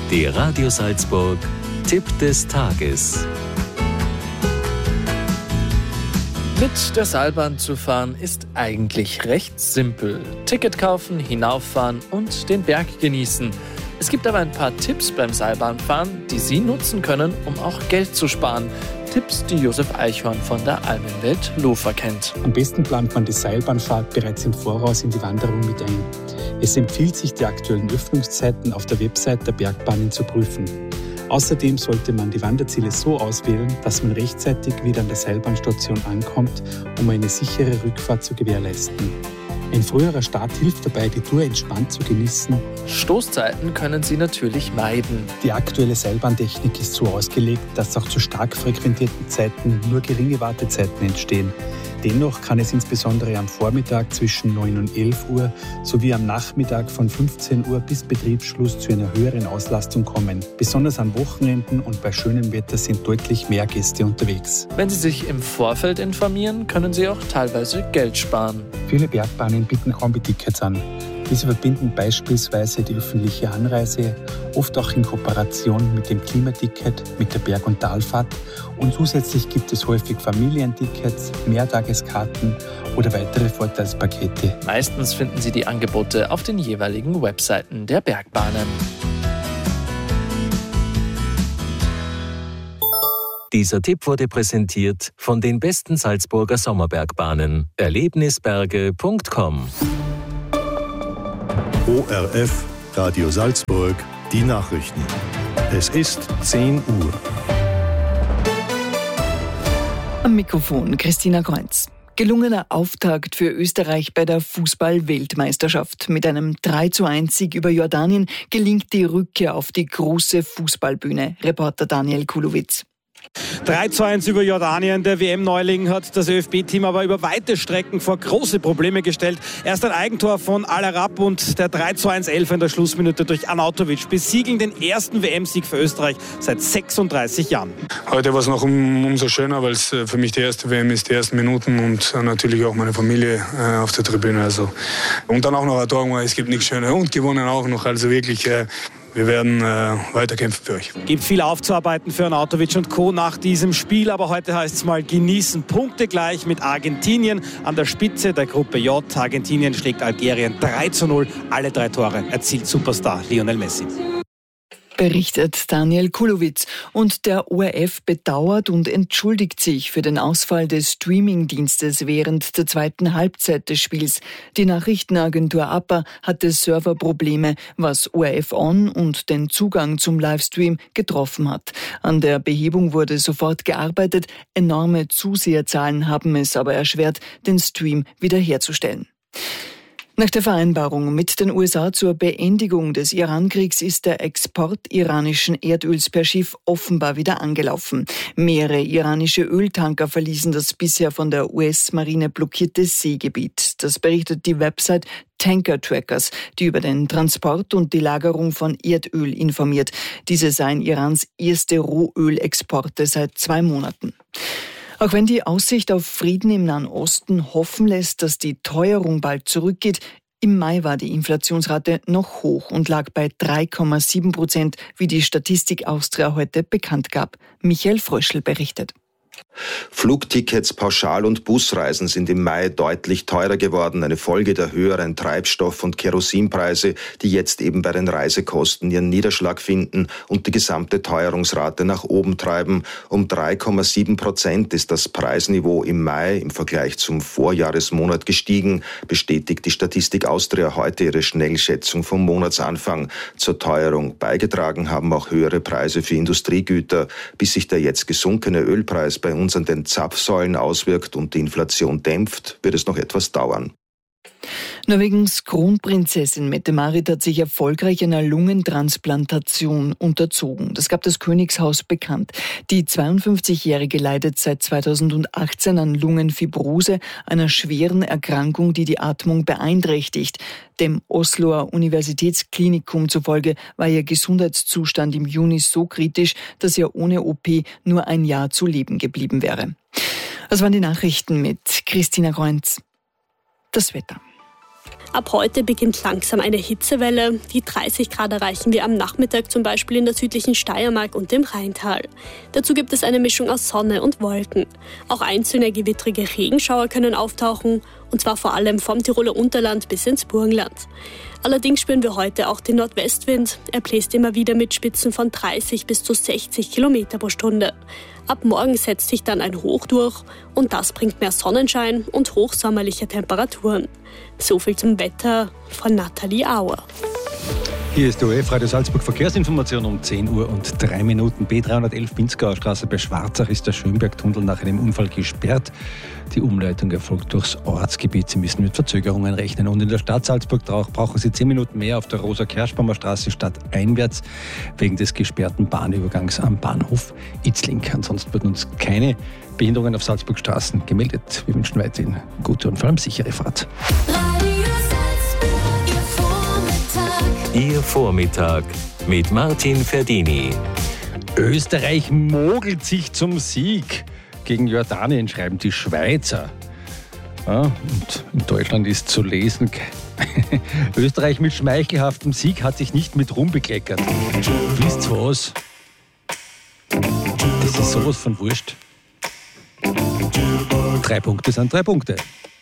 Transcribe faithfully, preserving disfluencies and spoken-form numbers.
Der Radio Salzburg Tipp des Tages. Mit der Seilbahn zu fahren ist eigentlich recht simpel. Ticket kaufen, hinauffahren und den Berg genießen. Es gibt aber ein paar Tipps beim Seilbahnfahren, die Sie nutzen können, um auch Geld zu sparen. Tipps, die Josef Eichhorn von der Almenwelt Lofer kennt. Am besten plant man die Seilbahnfahrt bereits im Voraus in die Wanderung mit ein. Es empfiehlt sich, die aktuellen Öffnungszeiten auf der Website der Bergbahnen zu prüfen. Außerdem sollte man die Wanderziele so auswählen, dass man rechtzeitig wieder an der Seilbahnstation ankommt, um eine sichere Rückfahrt zu gewährleisten. Ein früherer Start hilft dabei, die Tour entspannt zu genießen. Stoßzeiten können Sie natürlich meiden. Die aktuelle Seilbahntechnik ist so ausgelegt, dass auch zu stark frequentierten Zeiten nur geringe Wartezeiten entstehen. Dennoch kann es insbesondere am Vormittag zwischen neun und elf Uhr sowie am Nachmittag von fünfzehn Uhr bis Betriebsschluss zu einer höheren Auslastung kommen. Besonders an Wochenenden und bei schönem Wetter sind deutlich mehr Gäste unterwegs. Wenn Sie sich im Vorfeld informieren, können Sie auch teilweise Geld sparen. Viele Bergbahnen bieten Kombi-Tickets an. Diese verbinden beispielsweise die öffentliche Anreise, oft auch in Kooperation mit dem Klimaticket, mit der Berg- und Talfahrt. Und zusätzlich gibt es häufig Familientickets, Mehrtageskarten oder weitere Vorteilspakete. Meistens finden Sie die Angebote auf den jeweiligen Webseiten der Bergbahnen. Dieser Tipp wurde präsentiert von den besten Salzburger Sommerbergbahnen. erlebnisberge punkt com. O R F, Radio Salzburg, die Nachrichten. Es ist zehn Uhr. Am Mikrofon Christina Kreuz. Gelungener Auftakt für Österreich bei der Fußball-Weltmeisterschaft. Mit einem drei zu eins Sieg über Jordanien gelingt die Rückkehr auf die große Fußballbühne. Reporter Daniel Kulowitz. drei zu eins über Jordanien. Der W M-Neuling hat das ÖFB-Team aber über weite Strecken vor große Probleme gestellt. Erst ein Eigentor von Al-Arab und der drei zu eins Elfer in der Schlussminute durch Arnautovic besiegeln den ersten W M-Sieg für Österreich seit sechsunddreißig Jahren. Heute war es noch um, umso schöner, weil es für mich die erste W M ist, die ersten Minuten und natürlich auch meine Familie äh, auf der Tribüne. Also. Und dann auch noch ein Tor, es gibt nichts Schönes und gewonnen auch noch. Also wirklich... Äh, Wir werden äh, weiterkämpfen für euch. Gibt viel aufzuarbeiten für Arnautovic und Co. nach diesem Spiel. Aber heute heißt es mal genießen. Punkte gleich mit Argentinien an der Spitze der Gruppe J. Argentinien schlägt Algerien drei zu null. Alle drei Tore erzielt Superstar Lionel Messi. Berichtet Daniel Kulowitz. Und der O R F bedauert und entschuldigt sich für den Ausfall des Streamingdienstes während der zweiten Halbzeit des Spiels. Die Nachrichtenagentur A P A hatte Serverprobleme, was O R F On und den Zugang zum Livestream getroffen hat. An der Behebung wurde sofort gearbeitet. Enorme Zuseherzahlen haben es aber erschwert, den Stream wiederherzustellen. Nach der Vereinbarung mit den U S A zur Beendigung des Irankriegs ist der Export iranischen Erdöls per Schiff offenbar wieder angelaufen. Mehrere iranische Öltanker verließen das bisher von der U S-Marine blockierte Seegebiet. Das berichtet die Website Tanker Trackers, die über den Transport und die Lagerung von Erdöl informiert. Diese seien Irans erste Rohölexporte seit zwei Monaten. Auch wenn die Aussicht auf Frieden im Nahen Osten hoffen lässt, dass die Teuerung bald zurückgeht, im Mai war die Inflationsrate noch hoch und lag bei drei Komma sieben Prozent, wie die Statistik Austria heute bekannt gab. Michael Fröschl berichtet. Flugtickets, Pauschal- und Busreisen sind im Mai deutlich teurer geworden, eine Folge der höheren Treibstoff- und Kerosinpreise, die jetzt eben bei den Reisekosten ihren Niederschlag finden und die gesamte Teuerungsrate nach oben treiben. Um drei Komma sieben Prozent ist das Preisniveau im Mai im Vergleich zum Vorjahresmonat gestiegen, bestätigt die Statistik Austria heute ihre Schnellschätzung vom Monatsanfang. Zur Teuerung beigetragen haben auch höhere Preise für Industriegüter, bis sich der jetzt gesunkene Ölpreis bei uns an den Zapfsäulen auswirkt und die Inflation dämpft, wird es noch etwas dauern. Norwegens Kronprinzessin Mette-Marit hat sich erfolgreich einer Lungentransplantation unterzogen. Das gab das Königshaus bekannt. Die zweiundfünfzigjährige leidet seit zweitausendachtzehn an Lungenfibrose, einer schweren Erkrankung, die die Atmung beeinträchtigt. Dem Osloer Universitätsklinikum zufolge war ihr Gesundheitszustand im Juni so kritisch, dass ihr ohne O P nur ein Jahr zu leben geblieben wäre. Das waren die Nachrichten mit Christina Kreuz. Das Wetter. Ab heute beginnt langsam eine Hitzewelle. Die dreißig Grad erreichen wir am Nachmittag zum Beispiel in der südlichen Steiermark und dem Rheintal. Dazu gibt es eine Mischung aus Sonne und Wolken. Auch einzelne gewittrige Regenschauer können auftauchen, und zwar vor allem vom Tiroler Unterland bis ins Burgenland. Allerdings spüren wir heute auch den Nordwestwind. Er bläst immer wieder mit Spitzen von dreißig bis zu sechzig Kilometer pro Stunde. Ab morgen setzt sich dann ein Hoch durch und das bringt mehr Sonnenschein und hochsommerliche Temperaturen. So viel zum Wetter von Nathalie Auer. Hier ist die O R F Radio Salzburg Verkehrsinformation um zehn Uhr und drei Minuten. B dreihundertelf Pinzgauer Straße bei Schwarzach ist der Schönbergtunnel nach einem Unfall gesperrt. Die Umleitung erfolgt durchs Ortsgebiet. Sie müssen mit Verzögerungen rechnen. Und in der Stadt Salzburg brauchen Sie zehn Minuten mehr auf der Rosa-Kerschbaumer Straße stadteinwärts wegen des gesperrten Bahnübergangs am Bahnhof Itzling. Ansonsten wurden uns keine Behinderungen auf Salzburgstraßen gemeldet. Wir wünschen weiterhin gute und vor allem sichere Fahrt. Ihr Vormittag mit Martin Ferdini. Österreich mogelt sich zum Sieg gegen Jordanien, schreiben die Schweizer. Ja, und in Deutschland ist zu lesen, Österreich mit schmeichelhaftem Sieg hat sich nicht mit Ruhm bekleckert. Wisst ihr was? Das ist sowas von wurscht. Drei Punkte sind drei Punkte.